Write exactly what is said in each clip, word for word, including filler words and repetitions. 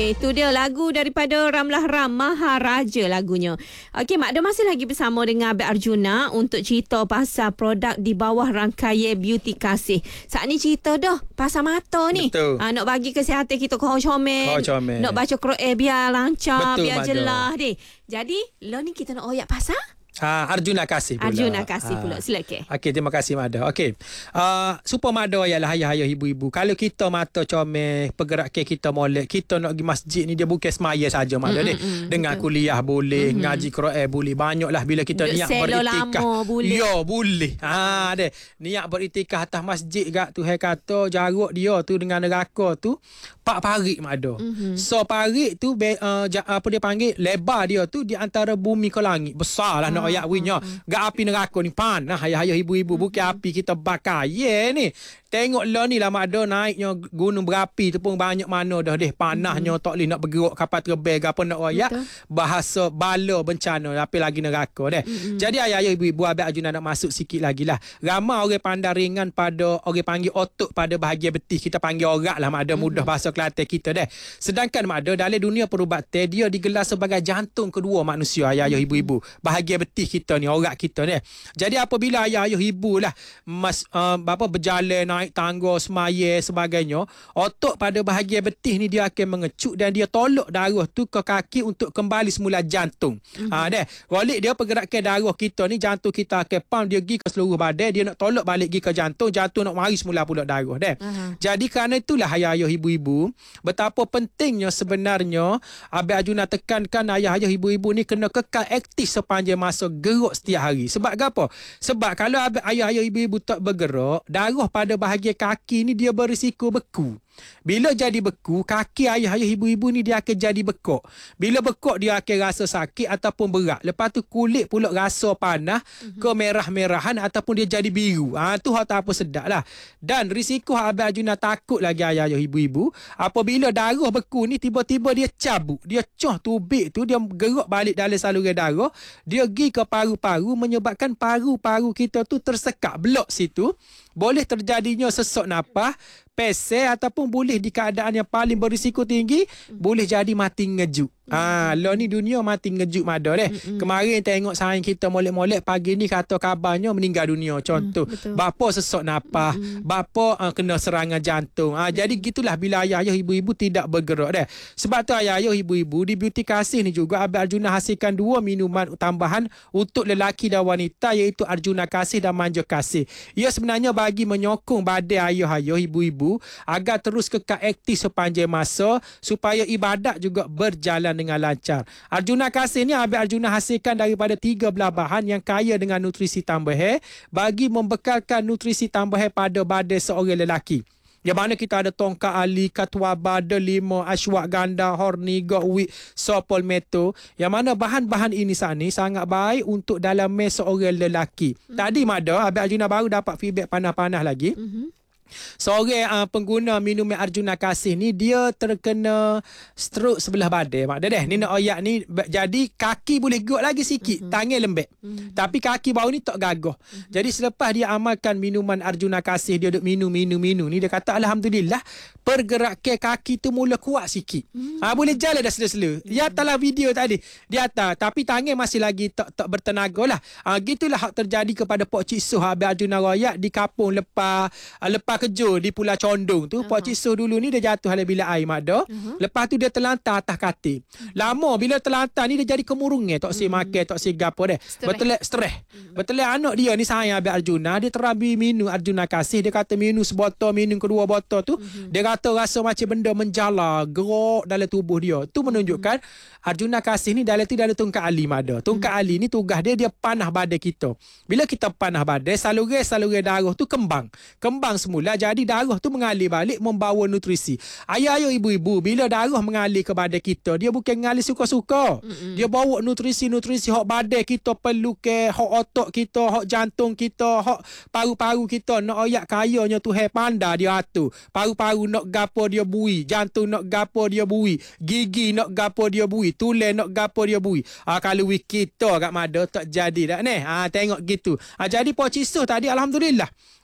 Okey, itu dia lagu daripada Ramlah Ram, Maharaja lagunya. Okey, Mak Ada masih lagi bersama dengan Abang Arjuna untuk cerita pasal produk di bawah rangkaian Beauty Kasih. Saat ni cerita dah pasal mata ni. Betul. Ha, nak bagi kesihatan kita kau comel. comel. Nak baca Quran biar lancar, Betul, biar Mak jelas deh. Jadi, lo ni kita nak oyak pasal Ha, Arjuna Kasih pula. Arjuna Kasih pula. Silakan. Okey, terima kasih Mada. Okey. Uh, super Mada ialah ayah-ayah ibu-ibu. Kalau kita mata comel, pergerak ke kita molek, kita nak pergi masjid ni dia bukan semaya saja Mada ni. Dengan betul. Kuliah boleh, mm-hmm. ngaji Quran boleh. Banyaklah bila kita Duk niat beritikaf. Boleh. Ya, boleh. Ha deh. Niat beritikaf atas masjid gak Tuhan kata jarak dia tu dengan neraka tu pak parik Mada. Mm-hmm. So parik tu uh, apa dia panggil lebar dia tu di antara bumi ke langit. Besarlah nak ayat winya. Gak api neraka ni panah ayah-ayah ibu-ibu bukan api kita bakar. Ye yeah, ni. Tengok lah ni lah Mak Ada naiknya gunung berapi tu pun banyak mana dah deh panahnya mm-hmm. tak boleh nak bergerak kapal terbang apa nak ayat bahasa bala bencana tapi lagi neraka deh. Mm-hmm. Jadi ayah-ayah ibu-ibu Abang Arjuna nak masuk sikit lagi lah. Ramai orang pandang ringan pada orang panggil otot pada bahagian betis kita panggil orak lah Mak Ada mudah mm-hmm. bahasa Kelantan kita deh. Sedangkan Mak Ada dalam dunia perubatan dia digelar sebagai jantung kedua manusia ayah-ayah mm-hmm. ibu-ibu. Bahagian betis kita ni orak kita deh. Jadi apabila ayah-ayah ibu lah mas uh, apa berjalan naik tangga semaya sebagainya otot pada bahagian betis ni dia akan mengecuk dan dia tolak darah tu ke kaki untuk kembali semula jantung. Mm-hmm. Ha deh balik dia pergerakan darah kita ni jantung kita akan pump dia pergi ke seluruh badan dia nak tolak balik pergi ke jantung jantung nak mari semula pula darah deh. Uh-huh. Jadi kerana itulah ayah-ayah ibu-ibu betapa pentingnya sebenarnya Abang Arjuna tekankan ayah-ayah ibu-ibu ni kena kekal aktif sepanjang masa gerak setiap hari. Sebab apa? Sebab kalau ayah-ayah ibu-ibu tak bergerak darah pada bahagian kaki ni dia berisiko beku. Bila jadi beku, kaki ayah-ayah ibu-ibu ni dia akan jadi bekok. Bila bekok dia akan rasa sakit ataupun berat. Lepas tu kulit pula rasa panah, mm-hmm. kemerah-merahan ataupun dia jadi biru. Ah ha, tu hak tak apa sedap lah. Dan risiko Abang Arjuna takut lagi ayah-ayah ibu-ibu apabila darah beku ni tiba-tiba dia cabut. Dia coh tubik tu dia gerak balik dalam saluran darah, dia pergi ke paru-paru menyebabkan paru-paru kita tu tersekat blok situ. Boleh terjadinya sesak nafas, pesel ataupun boleh di keadaan yang paling berisiko tinggi mm. boleh jadi mati ngejuk. Ah, mm. lo ni dunia mati ngejuk Mada deh. Mm-mm. Kemarin tengok sayang kita molek-molek pagi ni kata kabarnya meninggal dunia contoh. Mm, bapa sesak nafas, mm. bapa uh, kena serangan jantung. Ah, mm. jadi gitulah bila ayah-ayah ibu-ibu tidak bergerak deh. Sebab tu ayah-ayah ibu-ibu di Beauty Kasih ni juga Abang Arjuna hasilkan dua minuman tambahan untuk lelaki dan wanita iaitu Arjuna Kasih dan Manja Kasih. Ia sebenarnya bagi menyokong badan ayah-ayah ibu-ibu agar terus kekal aktif sepanjang masa supaya ibadat juga berjalan dengan lancar. Arjuna Kasih ni Abang Arjuna hasilkan daripada tiga belas bahan yang kaya dengan nutrisi tambahan bagi membekalkan nutrisi tambahan pada badan seorang lelaki. Yang mana kita ada tongkat ali, katwaba, delima, ashwagandha, horniga, wheat, sopolmeto. Yang mana bahan-bahan ini saat ni sangat baik untuk dalam mes seorang lelaki. Mm-hmm. Tadi Mada, Abang Arjuna baru dapat feedback panah-panah lagi. Mm-hmm. Seorang uh, pengguna minuman Arjuna Kasih ni dia terkena stroke sebelah badan mak deh. Ni nak oyak ni jadi kaki boleh gerak lagi sikit, mm-hmm. tangan lembek. Mm-hmm. Tapi kaki bawah ni tak gagah. Mm-hmm. Jadi selepas dia amalkan minuman Arjuna Kasih dia duk minum minum minum ni dia kata alhamdulillah pergerakan kaki tu mula kuat sikit. Mm-hmm. Ha boleh jalan dah sela-sela. Mm-hmm. Dia atas video tadi. Dia atas tapi tangan masih lagi tak tak bertenaga lah. Ha gitulah hak terjadi kepada Pok Cik Soh Abang Arjuna royak di kampung lepas uh, lepas kerja di Pulau Condong tu. Uh-huh. Pok Cik Soh dulu ni dia jatuh dalam bilik air Mak. Uh-huh. Lepas tu dia terlantar atas katil. Uh-huh. Lama bila terlantar ni dia jadi kemurungan, tak si uh-huh. makan, tak si gapo deh. Betul stres. Uh-huh. Betul anak dia ni sayang Abang Arjuna, dia terabi minum Arjuna Kasih, dia kata minum sebotol, minum kedua botol tu, uh-huh. dia kata rasa macam benda menjala, gerak dalam tubuh dia. Tu menunjukkan uh-huh. Arjuna Kasih ni dalam tu dalam tungkat ali Mak. Tungkat uh-huh. ali ni tugas dia dia panah badan kita. Bila kita panah badan, saluran-saluran darah tu kembang. Kembang semula jadi darah tu mengalir balik membawa nutrisi. Ayah-ayah ibu-ibu bila darah mengalir ke badan kita dia bukan mengalir suka-suka. Mm-mm. Dia bawa nutrisi-nutrisi hak badan kita perlu ke, hak otak kita, hak jantung kita, hak paru-paru kita nak ayak kayanya Tuhan pandai dia atur. Paru-paru nak gapo dia bui, jantung nak gapo dia bui, gigi nak gapo dia bui, tulang nak gapo dia bui. Ah kalau we kita kat Mada tak jadi dak neh. Ah tengok gitu. Ah jadi Pok Cik Soh tadi alhamdulillah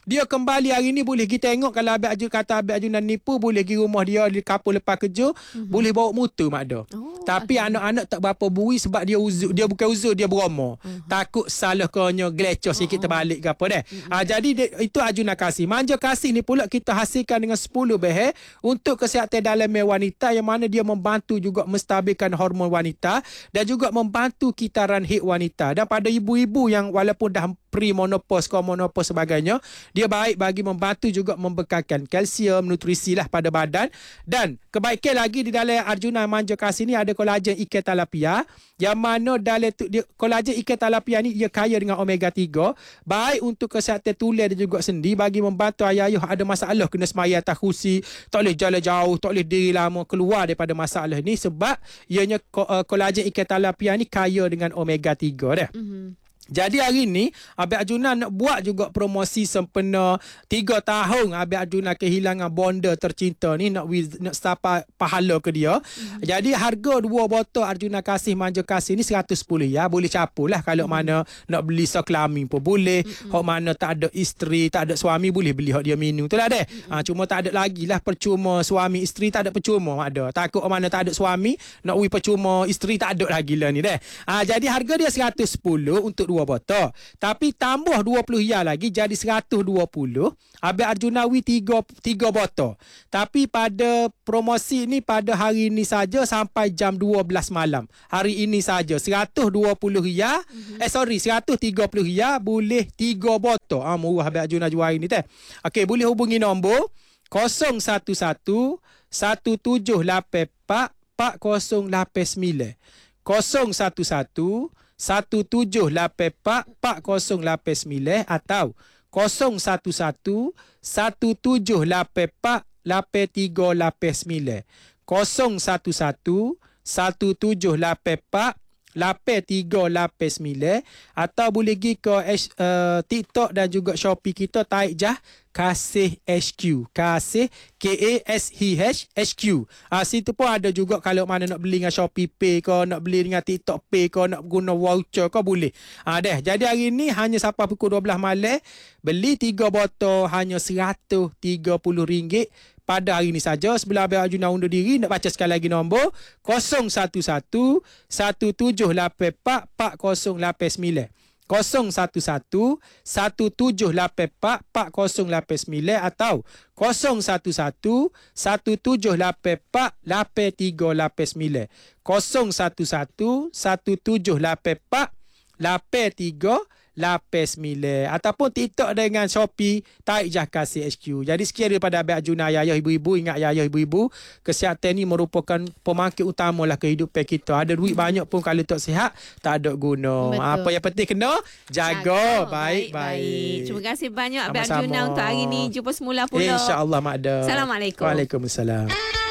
Dia kembali hari ni boleh pergi tengok. Kalau Abang Arjun kata Abang Arjun nak nipu, boleh pergi rumah dia di kapal lepas kerja, mm-hmm. boleh bawa motor mak dah. Oh, tapi okay. anak-anak tak berapa buri sebab dia uzur, dia bukan uzur, dia beromo. Mm-hmm. Takut salah konyo glecor sikit oh, terbalik ke apa dah. Mm-hmm. Ha, jadi dia, itu Arjuna Kasih. Manja Kasih ni pula kita hasilkan dengan sepuluh behel untuk kesihatan dalam wanita, yang mana dia membantu juga menstabilkan hormon wanita dan juga membantu kitaran haid wanita. Dan pada ibu-ibu yang walaupun dah pre-menopause, menopause sebagainya, dia baik bagi membantu juga membekalkan kalsium, nutrisi lah pada badan. Dan kebaikan lagi di dalam Arjuna Manja Kasih ni ada kolagen ikan talapia, yang mana dalam tu dia, kolagen ikan talapia ni dia kaya dengan omega tiga, baik untuk kesihatan tulang dan juga sendi, bagi membantu ayah-ayah ada masalah kena semaya atas kursi, tak boleh jalan jauh, tak boleh diri lama, keluar daripada masalah ni sebab ianya kolagen ikan talapia ni kaya dengan omega tiga dah. Mm-hmm. Jadi hari ni Abang Arjuna nak buat juga promosi sempena tiga tahun Abang Arjuna kehilangan bonda tercinta ni, nak nak sapa pahala ke dia. Mm-hmm. Jadi harga dua botol Arjuna Kasih Manja Kasih ni seratus sepuluh ya, boleh capulah kalau mm-hmm. mana nak beli sekelami pun boleh. Mm-hmm. Hok mana tak ada isteri, tak ada suami, boleh beli hok dia minum tu lah deh. Mm-hmm. Ha, cuma tak ada lagi lah percuma suami isteri, tak ada percuma ada. Takut mana tak ada suami nak wi percuma isteri, tak ada lagi lah ni deh. Ha, jadi harga dia seratus sepuluh untuk dua botol. Tapi tambah dua puluh riyal lagi jadi seratus dua puluh. Abang Arjunawi tiga, tiga botol. Tapi pada promosi ni pada hari ini saja sampai jam dua belas malam. Hari ini saja seratus dua puluh riyal. Mm-hmm. Eh sorry, seratus tiga puluh riyal boleh tiga botol. Ah, murah Abang Arjuna jual hari ni teh. Okey, boleh hubungi nombor kosong satu satu satu tujuh lapan empat empat kosong lapan sembilan. kosong satu satu satu tujuh lapan empat empat kosong lapan sembilan atau kosong satu satu satu tujuh lapan empat lapan tiga lapan sembilan. kosong satu satu satu tujuh lapan empat lapan tiga lapan sembilan atau boleh pergi ke uh, TikTok dan juga Shopee kita, taik jah Kasih H Q. Kasih K A S H H H Q. Ah, situ pun ada juga kalau mana nak beli dengan Shopee Pay ke, nak beli dengan TikTok Pay ke, nak guna voucher ke, boleh. Ah, deh. Jadi hari ni hanya sampai pukul dua belas malam, beli tiga botol hanya seratus tiga puluh ringgit pada hari ni saja. Sebelum Abang Arjuna undur diri, nak baca sekali lagi nombor kosong satu satu satu tujuh lapan empat empat kosong lapan sembilan. kosong satu satu satu tujuh lapan empat empat kosong lapan sembilan atau kosong satu satu satu tujuh lapan empat lapan tiga lapan sembilan. kosong satu satu satu tujuh lapan empat lapan tiga lapan sembilan ataupun TikTok dengan Shopee, taik jah Kasih H Q. Jadi sekian daripada Abang Arjuna. Ayah ibu-ibu, ingat ayah ibu-ibu, kesihatan ni merupakan pemangkit utamalah kehidupan kita. Ada duit banyak pun kalau tak sihat, tak ada guna. Betul. Apa yang penting kena jaga baik-baik. Terima kasih banyak Abang Arjuna untuk hari ni. Jumpa semula pula. InsyaAllah Mak Ada. Assalamualaikum. Waalaikumsalam.